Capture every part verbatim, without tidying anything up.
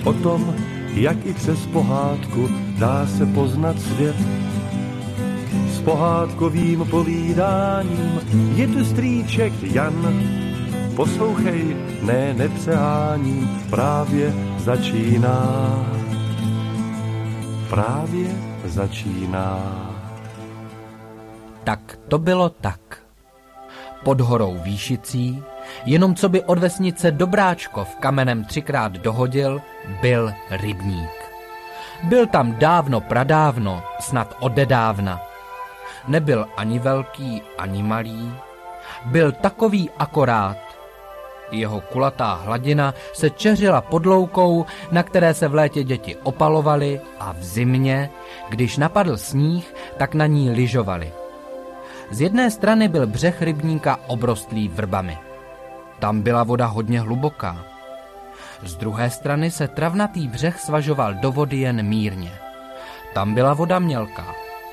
o tom, jak i přes pohádku dá se poznat svět. S pohádkovým povídáním je tu strýček Jan. Poslouchej, ne, nepřeháním, právě začíná. Právě začíná. Tak to bylo tak. Pod horou Výšicí, jenom co by od vesnice Dobráčkov kamenem třikrát dohodil, byl rybník. Byl tam dávno pradávno, snad odedávna. Nebyl ani velký, ani malý. Byl takový akorát. Jeho kulatá hladina se čeřila pod loukou, na které se v létě děti opalovaly a v zimě, když napadl sníh, tak na ní lyžovali. Z jedné strany byl břeh rybníka obrostlý vrbami. Tam byla voda hodně hluboká. Z druhé strany se travnatý břeh svažoval do vody jen mírně. Tam byla voda mělká.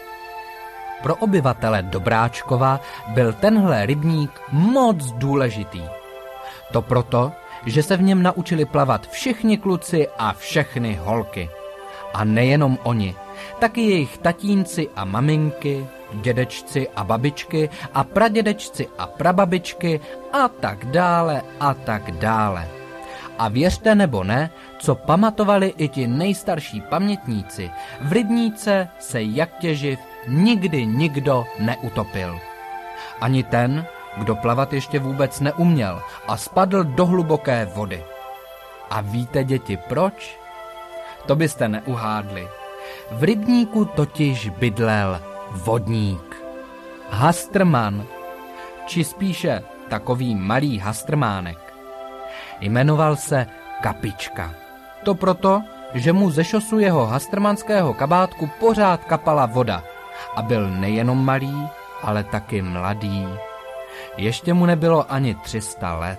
Pro obyvatele Dobráčkova byl tenhle rybník moc důležitý. To proto, že se v něm naučili plavat všichni kluci a všechny holky. A nejenom oni, taky jejich tatínci a maminky, dědečci a babičky a pradědečci a prababičky a tak dále a tak dále. A věřte nebo ne, co pamatovali i ti nejstarší pamětníci, v rybníce se jak těživ nikdy nikdo neutopil. Ani ten, kdo plavat ještě vůbec neuměl a spadl do hluboké vody. A víte, děti, proč? To byste neuhádli. V rybníku totiž bydlel vodník. Hastrman, či spíše takový malý hastrmánek. Jmenoval se Kapička. To proto, že mu ze šosu jeho hastrmanského kabátku pořád kapala voda a byl nejenom malý, ale taky mladý. Ještě mu nebylo ani tři sta let.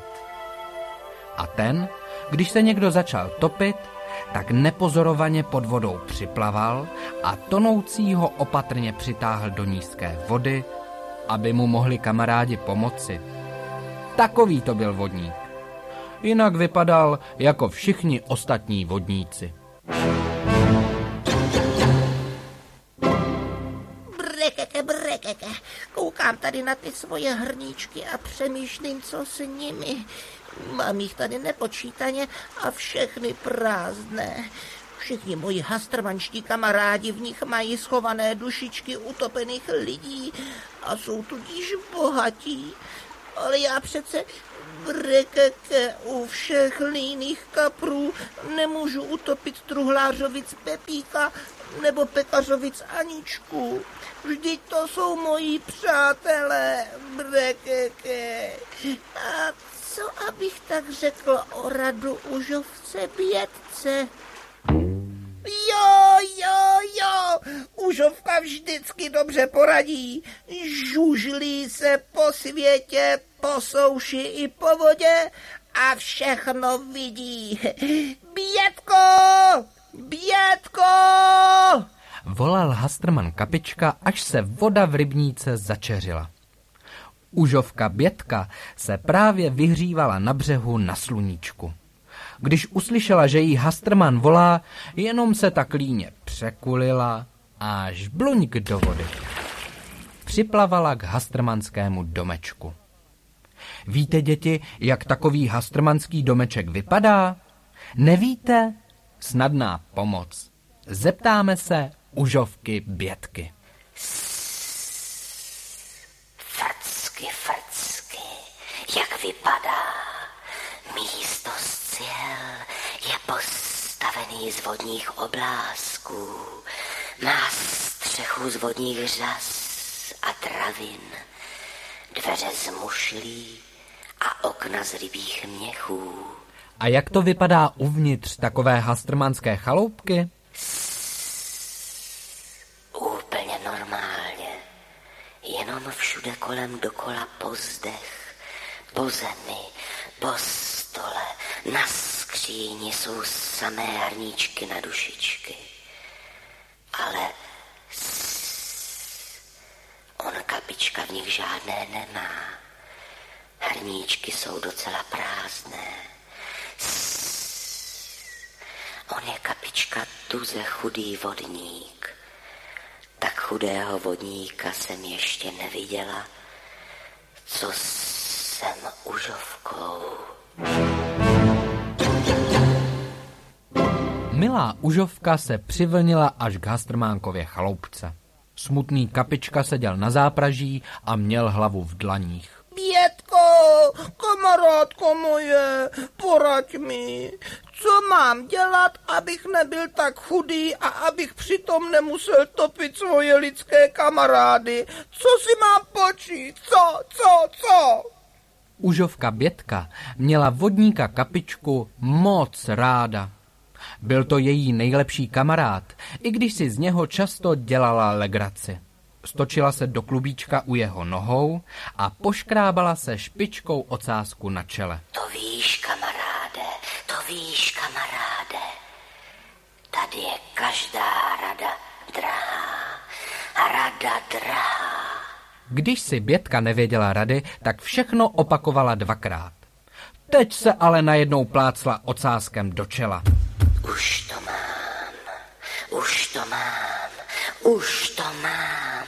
A ten, když se někdo začal topit, tak nepozorovaně pod vodou připlaval a tonoucího opatrně přitáhl do nízké vody, aby mu mohli kamarádi pomoci. Takový to byl vodník. Jinak vypadal jako všichni ostatní vodníci. Brekeke, brekeke, koukám tady na ty svoje hrníčky a přemýšlím, co s nimi. Mám jich tady nepočítaně a všechny prázdné. Všichni moji hastrmanští kamarádi v nich mají schované dušičky utopených lidí a jsou tudíž bohatí. Ale já přece, brekeke, u všech líných kaprů nemůžu utopit truhlářovic Pepíka nebo pekařovic Aničku. Vždyť to jsou moji přátelé, brekeke. A co abych tak řekl o radu užovce Bětce? Jo, jo, jo, užovka vždycky dobře poradí. Žužlí se po světě, po souši i po vodě a všechno vidí. Bětko, Bětko! Volal hastrman Kapička, až se voda v rybníce začeřila. Užovka Bětka se právě vyhřívala na břehu na sluníčku. Když uslyšela, že jí hastrman volá, jenom se tak líně překulila a žbluňk do vody. Připlavala k hastrmanskému domečku. Víte, děti, jak takový hastrmanský domeček vypadá? Nevíte? Snadná pomoc. Zeptáme se užovky Bětky. Frcky, frcky, jak vypadá? Místo z cíl je postavený z vodních oblázků. Má střechu z vodních řas a travin, dveře z mušlí a okna z rybích měchů. A jak to vypadá uvnitř takové hastrmanské chaloupky? Úplně normálně. Jenom všude kolem dokola pozdech, po zemi, po stole, na skříni jsou samé hrníčky na dušičky. Ale on Kapička v nich žádné nemá. Hrníčky jsou docela prázdné. On je, Kapička, tuze chudý vodník. Tak chudého vodníka jsem ještě neviděla, co jsem užovkou. Milá užovka se přivlnila až k Hastrmánkově chaloupce. Smutný Kapička seděl na zápraží a měl hlavu v dlaních. Bětko, kamarádko moje, poraď mi, co mám dělat, abych nebyl tak chudý a abych přitom nemusel topit svoje lidské kamarády. Co si mám počít? Co, co, co? Užovka Bětka měla vodníka Kapičku moc ráda. Byl to její nejlepší kamarád, i když si z něho často dělala legraci. Stočila se do klubíčka u jeho nohou a poškrábala se špičkou ocásku na čele. To víš, kamaráde, to víš, kamaráde. Tady je každá rada drahá, rada drahá. Když si Bětka nevěděla rady, tak všechno opakovala dvakrát. Teď se ale najednou plácla ocáskem do čela. Už to mám, už to mám, už to mám.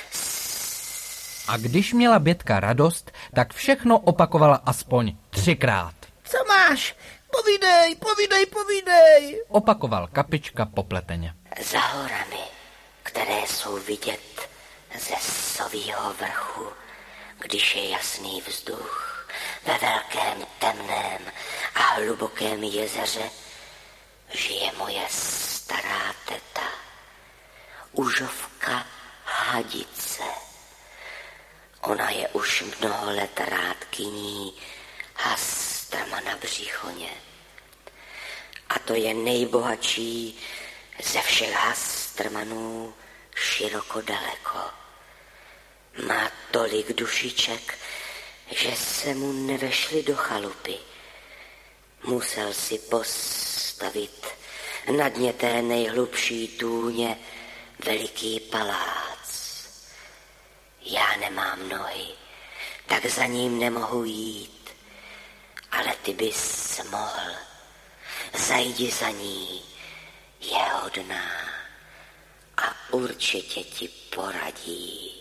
A když měla Bětka radost, tak všechno opakovala aspoň třikrát. Co máš? Povídej, povídej, povídej. Opakoval Kapička popleteně. Za horami, které jsou vidět ze Sovího vrchu, když je jasný vzduch, ve velkém temném a hlubokém jezeře, žije moje stará teta, užovka Hadice. Ona je už mnoho let rádkyní Hastrma na Bříchoně. A to je nejbohatší ze všech Hastrmanů široko daleko. Má tolik dušiček, že se mu nevešly do chalupy. Musel si postavit na dně té nejhlubší tůně veliký palác. Já nemám nohy, tak za ním nemohu jít, ale ty bys mohl. Zajdi za ní, je hodná a určitě ti poradí.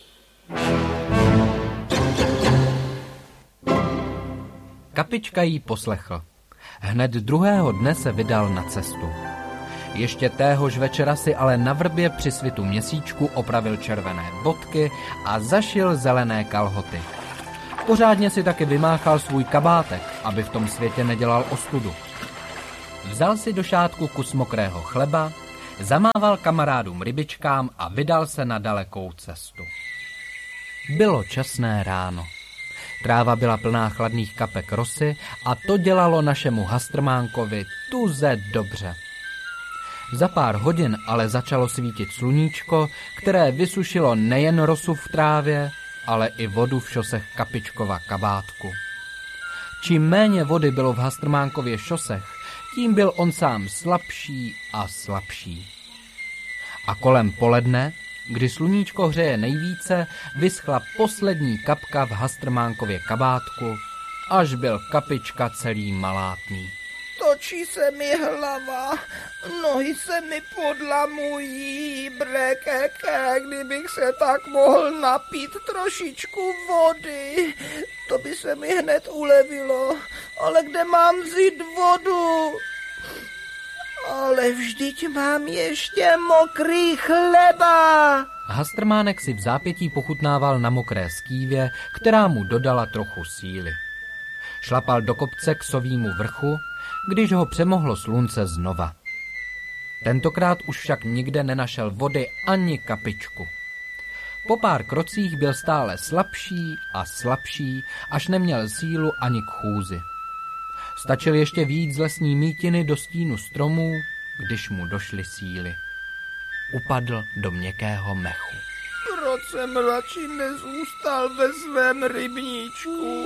Kapička jí poslechl. Hned druhého dne se vydal na cestu. Ještě téhož večera si ale na vrbě při svitu měsíčku opravil červené bodky a zašil zelené kalhoty. Pořádně si taky vymáchal svůj kabátek, aby v tom světě nedělal ostudu. Vzal si do šátku kus mokrého chleba, zamával kamarádům rybičkám a vydal se na dalekou cestu. Bylo časné ráno. Tráva byla plná chladných kapek rosy a to dělalo našemu Hastrmánkovi tuze dobře. Za pár hodin ale začalo svítit sluníčko, které vysušilo nejen rosu v trávě, ale i vodu v šosech Kapičkova kabátku. Čím méně vody bylo v Hastrmánkově šosech, tím byl on sám slabší a slabší. A kolem poledne, kdy sluníčko hřeje nejvíce, vyschla poslední kapka v Hastrmánkově kabátku, až byl Kapička celý malátný. Točí se mi hlava, nohy se mi podlamují, brekeke, kdybych se tak mohl napít trošičku vody, to by se mi hned ulevilo, ale kde mám vzít vodu? Ale vždyť mám ještě mokrý chleba. Hastrmánek si v zápětí pochutnával na mokré skývě, která mu dodala trochu síly. Šlapal do kopce k Sovímu vrchu, když ho přemohlo slunce znova. Tentokrát už však nikde nenašel vody ani kapičku. Po pár krocích byl stále slabší a slabší, až neměl sílu ani k chůzi. Stačil ještě vyjít z lesní mítiny do stínu stromů, když mu došly síly. Upadl do měkkého mechu. Proč jsem radši nezůstal ve svém rybníčku?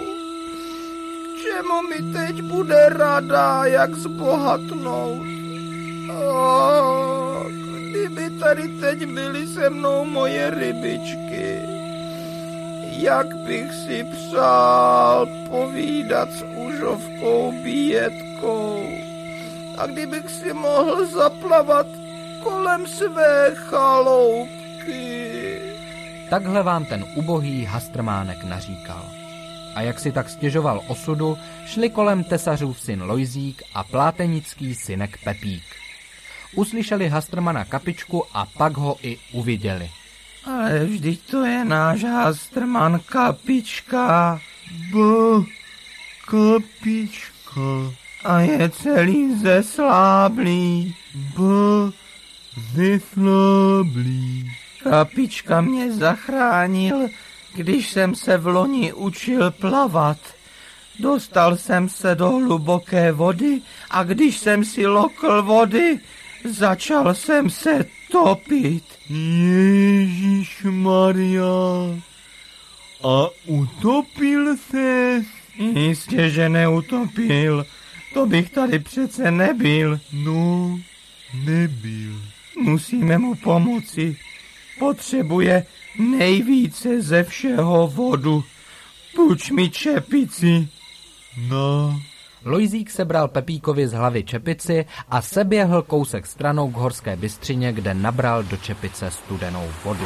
K čemu mi teď bude rada, jak zbohatnout? Oh, kdyby tady teď byly se mnou moje rybičky, jak bych si přál povídat s užovkou Bětkou. A kdybych si mohl zaplavat kolem své chaloupky. Takhle vám ten ubohý Hastrmánek naříkal. A jak si tak stěžoval osudu, šli kolem tesařův syn Lojzík a plátenický synek Pepík. Uslyšeli Hastrmana Kapičku a pak ho i uviděli. Ale vždyť to je náš Hastrman Kapička. Bo, Kapička. A je celý zesláblý. Bo, zesláblý. Kapička mě zachránil, když jsem se v loni učil plavat. Dostal jsem se do hluboké vody a když jsem si lokl vody, začal jsem se topit. Ježišmarja, a utopil ses? Jistě, že neutopil. To bych tady přece nebyl. No, nebyl. Musíme mu pomoci. Potřebuje nejvíce ze všeho vodu. Půjč mi čepici. No. Lojzík sebral Pepíkovi z hlavy čepici a seběhl kousek stranou k horské bystřině, kde nabral do čepice studenou vodu.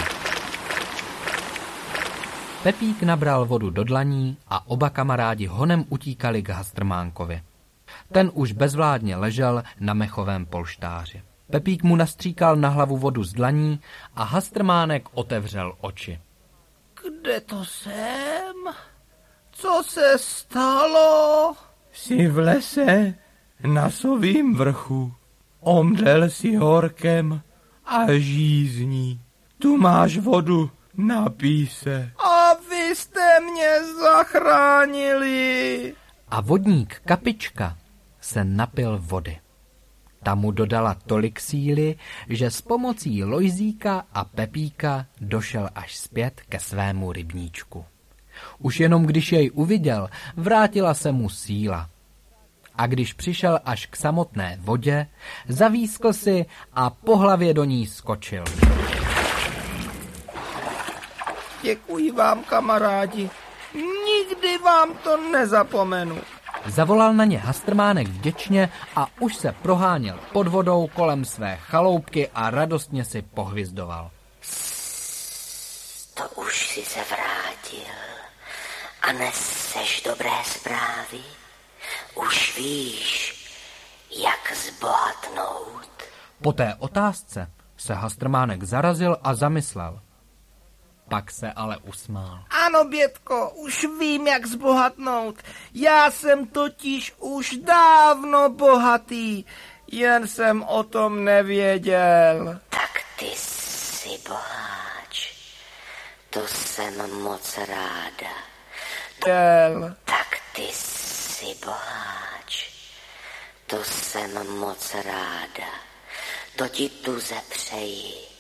Pepík nabral vodu do dlaní a oba kamarádi honem utíkali k Hastrmánkovi. Ten už bezvládně ležel na mechovém polštáři. Pepík mu nastříkal na hlavu vodu z dlaní a Hastrmánek otevřel oči. Kde to jsem? Co se stalo? Jsi v lese na Sovím vrchu. Omdlel si horkem a žízní. Tu máš vodu, napij se. A vy jste mě zachránili. A vodník Kapička se napil vody. Ta mu dodala tolik síly, že s pomocí Lojzíka a Pepíka došel až zpět ke svému rybníčku. Už jenom když jej uviděl, vrátila se mu síla. A když přišel až k samotné vodě, zavískl si a po hlavě do ní skočil. Děkuji vám, kamarádi. Nikdy vám to nezapomenu. Zavolal na ně Hastrmánek vděčně a už se proháněl pod vodou kolem své chaloupky a radostně si pohvizdoval. To už si se vrátil a neseš dobré zprávy. Už víš, jak zbohatnout. Po té otázce se Hastrmánek zarazil a zamyslel. Pak se ale usmál. Ano, Bětko, už vím, jak zbohatnout. Já jsem totiž už dávno bohatý, jen jsem o tom nevěděl. Tak ty jsi boháč. To jsem moc ráda. Děl. Tak ty jsi boháč. To jsem moc ráda. To ti tu přeji.